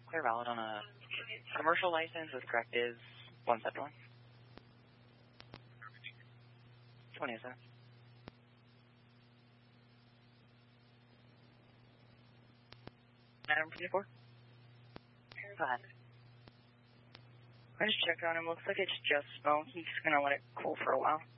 Clear valid on a commercial license with correct is 171. 20 is that? Item 54? Go ahead. I just checked on him. Looks like it's just smoke. He's going to let it cool for a while.